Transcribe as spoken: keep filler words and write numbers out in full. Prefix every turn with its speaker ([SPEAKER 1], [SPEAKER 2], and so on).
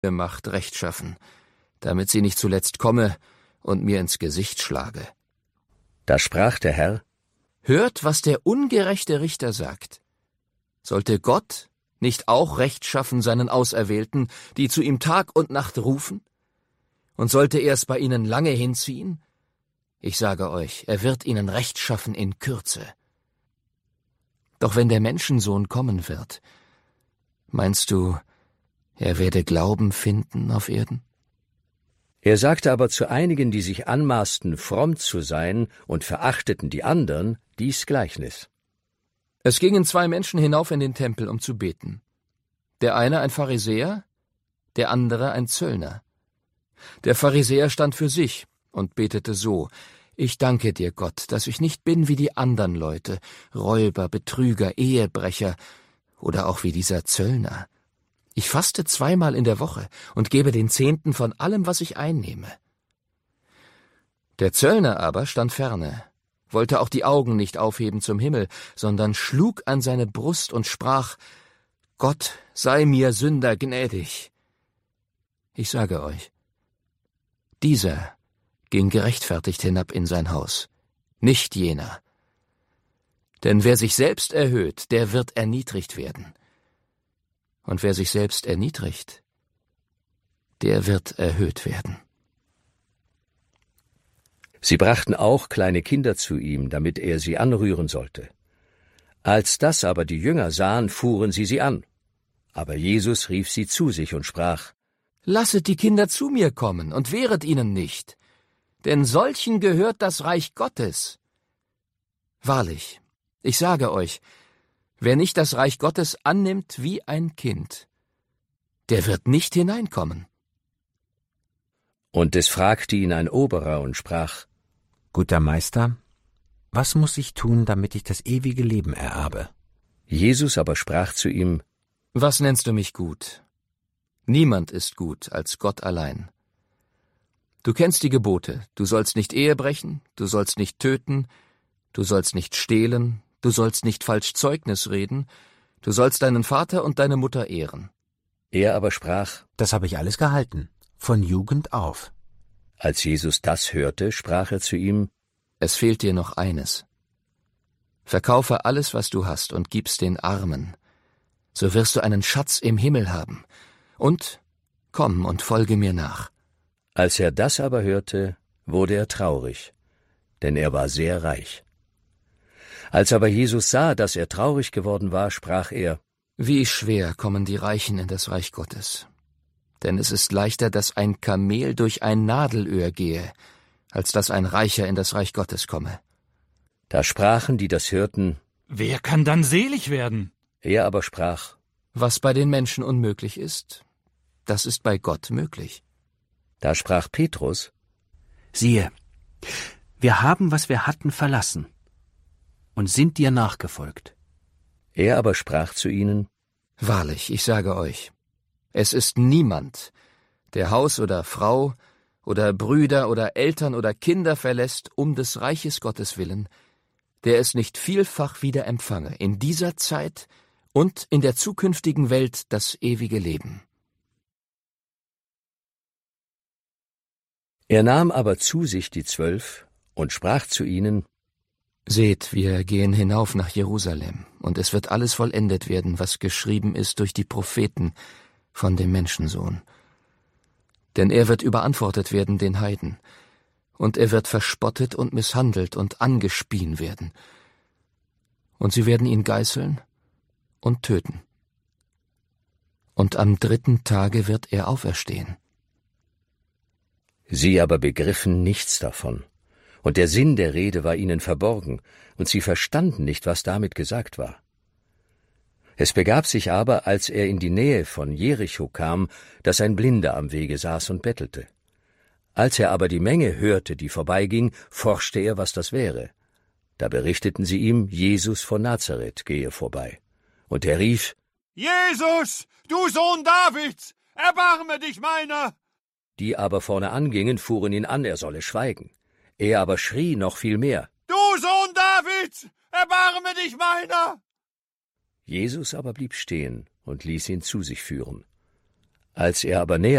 [SPEAKER 1] Macht rechtschaffen, damit sie nicht zuletzt komme und mir ins Gesicht schlage.
[SPEAKER 2] Da sprach der Herr:
[SPEAKER 1] Hört, was der ungerechte Richter sagt. Sollte Gott nicht auch rechtschaffen seinen Auserwählten, die zu ihm Tag und Nacht rufen? Und sollte er es bei ihnen lange hinziehen? Ich sage euch, er wird ihnen Recht schaffen in Kürze. Doch wenn der Menschensohn kommen wird, meinst du, er werde Glauben finden auf Erden?
[SPEAKER 2] Er sagte aber zu einigen, die sich anmaßten, fromm zu sein und verachteten die anderen, dies Gleichnis.
[SPEAKER 1] Es gingen zwei Menschen hinauf in den Tempel, um zu beten. Der eine ein Pharisäer, der andere ein Zöllner. Der Pharisäer stand für sich und betete so: Ich danke dir, Gott, dass ich nicht bin wie die anderen Leute, Räuber, Betrüger, Ehebrecher oder auch wie dieser Zöllner. Ich faste zweimal in der Woche und gebe den Zehnten von allem, was ich einnehme. Der Zöllner aber stand ferne, wollte auch die Augen nicht aufheben zum Himmel, sondern schlug an seine Brust und sprach: Gott, sei mir Sünder gnädig. Ich sage euch, dieser ging gerechtfertigt hinab in sein Haus, nicht jener. Denn wer sich selbst erhöht, der wird erniedrigt werden. Und wer sich selbst erniedrigt, der wird erhöht werden.
[SPEAKER 2] Sie brachten auch kleine Kinder zu ihm, damit er sie anrühren sollte. Als das aber die Jünger sahen, fuhren sie sie an. Aber Jesus rief sie zu sich und sprach:
[SPEAKER 1] Lasset die Kinder zu mir kommen und wehret ihnen nicht, denn solchen gehört das Reich Gottes. Wahrlich, ich sage euch, wer nicht das Reich Gottes annimmt wie ein Kind, der wird nicht hineinkommen.
[SPEAKER 2] Und es fragte ihn ein Oberer und sprach:
[SPEAKER 3] Guter Meister, was muss ich tun, damit ich das ewige Leben ererbe?
[SPEAKER 2] Jesus aber sprach zu ihm:
[SPEAKER 1] Was nennst du mich gut? Niemand ist gut als Gott allein. Du kennst die Gebote: Du sollst nicht Ehe brechen, du sollst nicht töten, du sollst nicht stehlen, du sollst nicht falsch Zeugnis reden, du sollst deinen Vater und deine Mutter ehren.
[SPEAKER 2] Er aber sprach:
[SPEAKER 3] Das habe ich alles gehalten, von Jugend auf.
[SPEAKER 2] Als Jesus das hörte, sprach er zu ihm:
[SPEAKER 1] Es fehlt dir noch eines. Verkaufe alles, was du hast, und gib's den Armen. So wirst du einen Schatz im Himmel haben. Und komm und folge mir nach.
[SPEAKER 2] Als er das aber hörte, wurde er traurig, denn er war sehr reich. Als aber Jesus sah, dass er traurig geworden war, sprach er:
[SPEAKER 1] Wie schwer kommen die Reichen in das Reich Gottes. Denn es ist leichter, dass ein Kamel durch ein Nadelöhr gehe, als dass ein Reicher in das Reich Gottes komme.
[SPEAKER 2] Da sprachen, die das hörten:
[SPEAKER 4] Wer kann dann selig werden?
[SPEAKER 2] Er aber sprach:
[SPEAKER 1] Was bei den Menschen unmöglich ist, das ist bei Gott möglich.
[SPEAKER 2] Da sprach Petrus:
[SPEAKER 3] Siehe, wir haben, was wir hatten, verlassen und sind dir nachgefolgt.
[SPEAKER 2] Er aber sprach zu ihnen:
[SPEAKER 1] Wahrlich, ich sage euch, es ist niemand, der Haus oder Frau oder Brüder oder Eltern oder Kinder verlässt, um des Reiches Gottes willen, der es nicht vielfach wieder empfange, in dieser Zeit und in der zukünftigen Welt das ewige Leben.
[SPEAKER 2] Er nahm aber zu sich die Zwölf und sprach zu ihnen:
[SPEAKER 1] Seht, wir gehen hinauf nach Jerusalem, und es wird alles vollendet werden, was geschrieben ist durch die Propheten von dem Menschensohn. Denn er wird überantwortet werden den Heiden, und er wird verspottet und misshandelt und angespien werden. Und sie werden ihn geißeln und töten. Und am dritten Tage wird er auferstehen.
[SPEAKER 2] Sie aber begriffen nichts davon, und der Sinn der Rede war ihnen verborgen, und sie verstanden nicht, was damit gesagt war. Es begab sich aber, als er in die Nähe von Jericho kam, dass ein Blinder am Wege saß und bettelte. Als er aber die Menge hörte, die vorbeiging, forschte er, was das wäre. Da berichteten sie ihm, Jesus von Nazareth gehe vorbei. Und er rief:
[SPEAKER 4] Jesus, du Sohn Davids, erbarme dich meiner!
[SPEAKER 2] Die aber vorne angingen, fuhren ihn an, er solle schweigen. Er aber schrie noch viel mehr:
[SPEAKER 4] Du Sohn Davids, erbarme dich meiner!
[SPEAKER 2] Jesus aber blieb stehen und ließ ihn zu sich führen. Als er aber näher